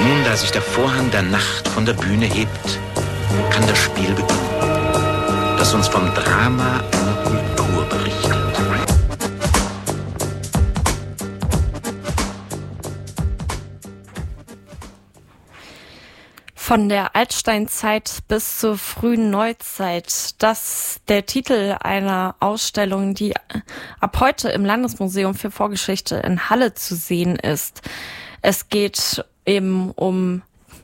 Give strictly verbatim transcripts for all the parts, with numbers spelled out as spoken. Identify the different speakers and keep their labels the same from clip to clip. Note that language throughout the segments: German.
Speaker 1: Nun, da sich der Vorhang der Nacht von der Bühne hebt, kann das Spiel beginnen, das uns vom Drama einer Kultur berichtet.
Speaker 2: Von der Altsteinzeit bis zur frühen Neuzeit. Das ist der Titel einer Ausstellung, die ab heute im Landesmuseum für Vorgeschichte in Halle zu sehen ist. Es geht eben um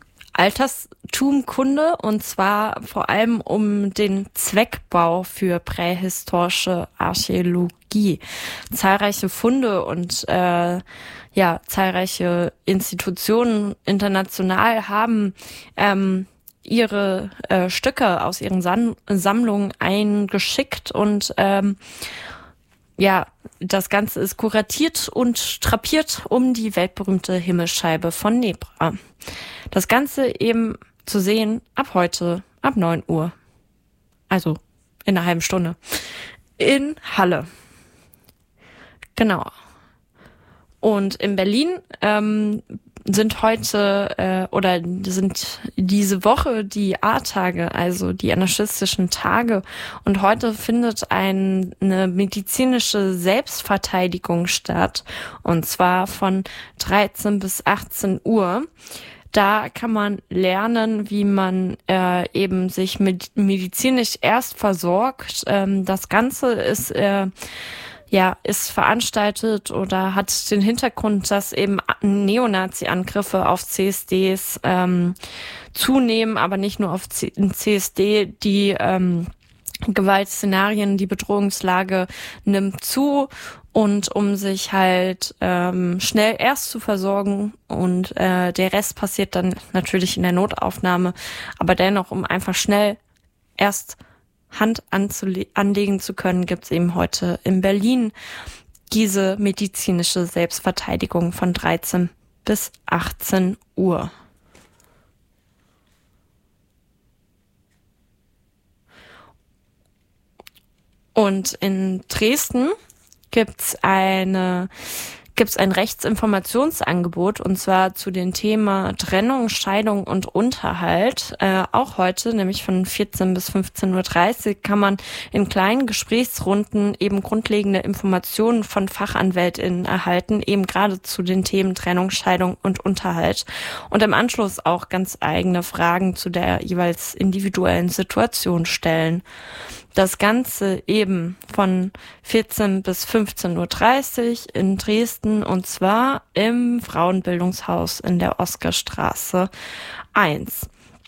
Speaker 2: Altertumkunde und zwar vor allem um den Zweckbau für prähistorische Archäologie. Zahlreiche Funde und äh, ja zahlreiche Institutionen international haben ähm, ihre äh, Stücke aus ihren San- Sammlungen eingeschickt und ähm, ja, das Ganze ist kuratiert und drapiert um die weltberühmte Himmelsscheibe von Nebra. Das Ganze eben zu sehen ab heute, ab neun Uhr. Also in einer halben Stunde. In Halle. Genau. Und in Berlin ähm, sind heute äh, oder sind diese Woche die A-Tage, also die anarchistischen Tage. Und heute findet ein, eine medizinische Selbstverteidigung statt. Und zwar von dreizehn bis achtzehn Uhr. Da kann man lernen, wie man äh, eben sich mit medizinisch erst versorgt. Ähm, das Ganze ist äh, ja ist veranstaltet oder hat den Hintergrund, dass eben Neonazi-Angriffe auf C S Ds ähm, zunehmen, aber nicht nur auf C- C S D, die ähm, Gewaltszenarien, die Bedrohungslage nimmt zu. Und um sich halt ähm, schnell erst zu versorgen und äh, der Rest passiert dann natürlich in der Notaufnahme, aber dennoch, um einfach schnell erst Hand anzule- anlegen zu können, gibt's eben heute in Berlin diese medizinische Selbstverteidigung von dreizehn bis achtzehn Uhr. Und in Dresden gibt's eine gibt's ein Rechtsinformationsangebot und zwar zu dem Thema Trennung, Scheidung und Unterhalt. Äh, auch heute, nämlich von vierzehn bis fünfzehn Uhr dreißig, kann man in kleinen Gesprächsrunden eben grundlegende Informationen von FachanwältInnen erhalten, eben gerade zu den Themen Trennung, Scheidung und Unterhalt. Und im Anschluss auch ganz eigene Fragen zu der jeweils individuellen Situation stellen. Das Ganze eben von vierzehn bis fünfzehn Uhr dreißig in Dresden und zwar im Frauenbildungshaus in der Oskarstraße eins.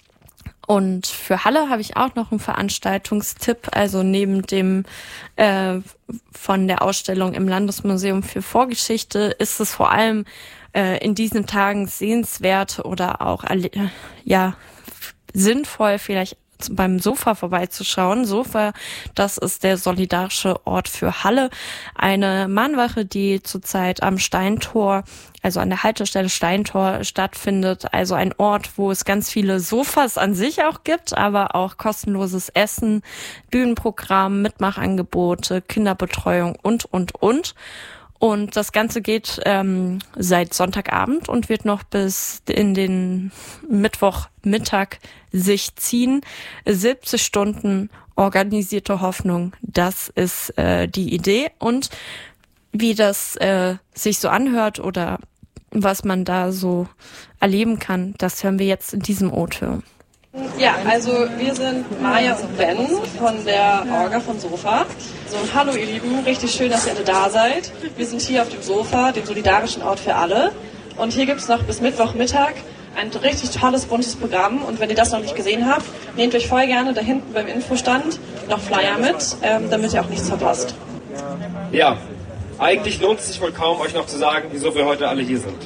Speaker 2: Und für Halle habe ich auch noch einen Veranstaltungstipp, also neben dem äh, von der Ausstellung im Landesmuseum für Vorgeschichte ist es vor allem äh, in diesen Tagen sehenswert oder auch äh, ja sinnvoll vielleicht beim Sofa vorbeizuschauen. Sofa, das ist der solidarische Ort für Halle. Eine Mahnwache, die zurzeit am Steintor, also an der Haltestelle Steintor stattfindet. Also ein Ort, wo es ganz viele Sofas an sich auch gibt, aber auch kostenloses Essen, Bühnenprogramm, Mitmachangebote, Kinderbetreuung und, und, und. Und das Ganze geht ähm, seit Sonntagabend und wird noch bis in den Mittwochmittag sich ziehen. siebzig Stunden organisierte Hoffnung, das ist äh, die Idee. Und wie das äh, sich so anhört oder was man da so erleben kann, das hören wir jetzt in diesem O-Ton.
Speaker 3: Ja, also wir sind Maja und Ben von der Orga von Sofa. So, hallo ihr Lieben, richtig schön, dass ihr alle da seid. Wir sind hier auf dem Sofa, dem solidarischen Ort für alle. Und hier gibt es noch bis Mittwochmittag ein richtig tolles, buntes Programm. Und wenn ihr das noch nicht gesehen habt, nehmt euch voll gerne da hinten beim Infostand noch Flyer mit, ähm, damit ihr auch nichts verpasst.
Speaker 4: Ja, eigentlich lohnt es sich wohl kaum, euch noch zu sagen, wieso wir heute alle hier sind.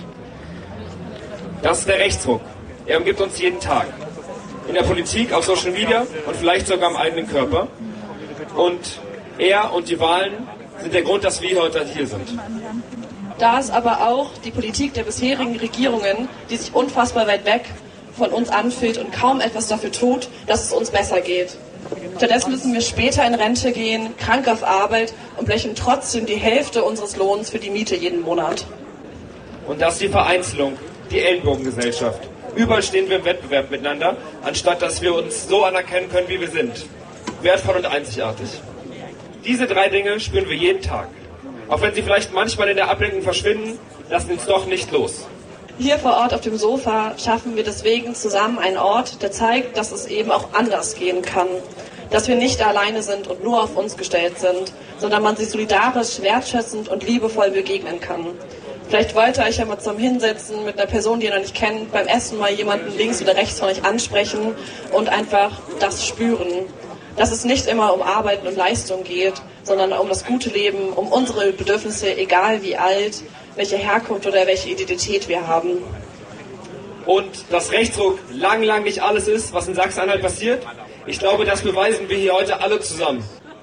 Speaker 4: Das ist der Rechtsruck. Er umgibt uns jeden Tag. In der Politik, auf Social Media und vielleicht sogar am eigenen Körper. Und er und die Wahlen sind der Grund, dass wir heute hier sind.
Speaker 3: Da ist aber auch die Politik der bisherigen Regierungen, die sich unfassbar weit weg von uns anfühlt und kaum etwas dafür tut, dass es uns besser geht. Stattdessen müssen wir später in Rente gehen, krank auf Arbeit und blechen trotzdem die Hälfte unseres Lohns für die Miete jeden Monat.
Speaker 4: Und das ist die Vereinzelung, die Ellenbogengesellschaft. Überall stehen wir im Wettbewerb miteinander, anstatt dass wir uns so anerkennen können, wie wir sind. Wertvoll und einzigartig. Diese drei Dinge spüren wir jeden Tag. Auch wenn sie vielleicht manchmal in der Ablenkung verschwinden, lassen uns doch nicht los.
Speaker 3: Hier vor Ort auf dem Sofa schaffen wir deswegen zusammen einen Ort, der zeigt, dass es eben auch anders gehen kann. Dass wir nicht alleine sind und nur auf uns gestellt sind, sondern man sich solidarisch, wertschätzend und liebevoll begegnen kann. Vielleicht wollt ihr euch ja mal zum Hinsetzen mit einer Person, die ihr noch nicht kennt, beim Essen mal jemanden links oder rechts von euch ansprechen und einfach das spüren. Dass es nicht immer um Arbeit und Leistung geht, sondern um das gute Leben, um unsere Bedürfnisse, egal wie alt, welche Herkunft oder welche Identität wir haben.
Speaker 4: Und dass Rechtsruck lang, lang nicht alles ist, was in Sachsen-Anhalt passiert, ich glaube, das beweisen wir hier heute alle zusammen.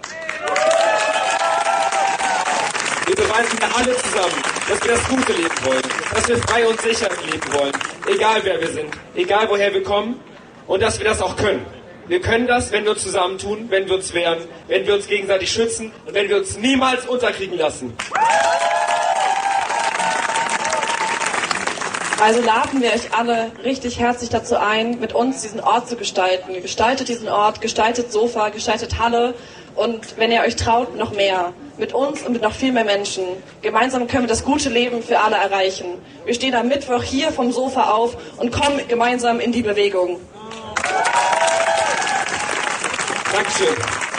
Speaker 4: Wir beweisen hier alle zusammen, dass wir das gute Leben wollen, dass wir frei und sicher leben wollen, egal wer wir sind, egal woher wir kommen und dass wir das auch können. Wir können das, wenn wir uns zusammentun, wenn wir uns wehren, wenn wir uns gegenseitig schützen und wenn wir uns niemals unterkriegen lassen.
Speaker 3: Also laden wir euch alle richtig herzlich dazu ein, mit uns diesen Ort zu gestalten. Gestaltet diesen Ort, gestaltet Sofa, gestaltet Halle und wenn ihr euch traut, noch mehr. Mit uns und mit noch viel mehr Menschen. Gemeinsam können wir das gute Leben für alle erreichen. Wir stehen am Mittwoch hier vom Sofa auf und kommen gemeinsam in die Bewegung.
Speaker 4: Dankeschön.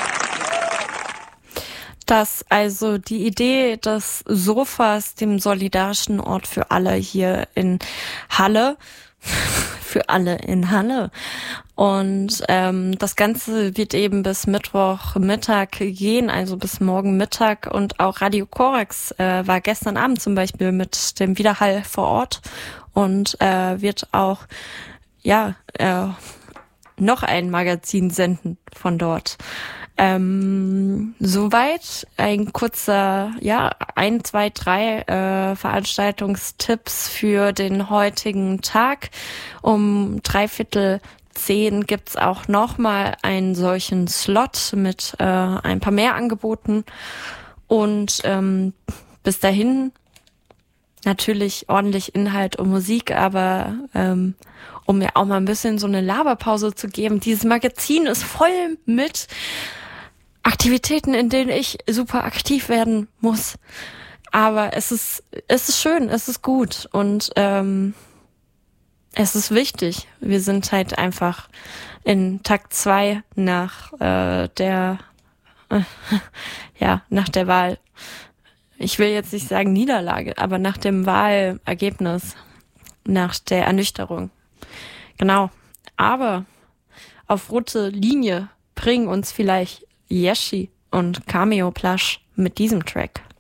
Speaker 2: Dass also die Idee des Sofas, dem solidarischen Ort für alle hier in Halle, für alle in Halle. Und ähm, das Ganze wird eben bis Mittwochmittag gehen, also bis morgen Mittag. Und auch Radio Korax äh, war gestern Abend zum Beispiel mit dem Widerhall vor Ort und äh, wird auch ja äh, noch ein Magazin senden von dort. Ähm, soweit ein kurzer, ja, ein, zwei, drei äh, Veranstaltungstipps für den heutigen Tag. Um dreiviertel zehn gibt's auch nochmal einen solchen Slot mit äh, ein paar mehr Angeboten. Und ähm, bis dahin natürlich ordentlich Inhalt und Musik, aber ähm, um mir auch mal ein bisschen so eine Laberpause zu geben. Dieses Magazin ist voll mit Aktivitäten, in denen ich super aktiv werden muss. Aber es ist, es ist schön, es ist gut und ähm, es ist wichtig. Wir sind halt einfach in Takt zwei nach äh, der, äh, ja, nach der Wahl. Ich will jetzt nicht sagen Niederlage, aber nach dem Wahlergebnis, nach der Ernüchterung. Genau. Aber auf rote Linie bringen uns vielleicht Yeshi und Cameo Plush mit diesem Track.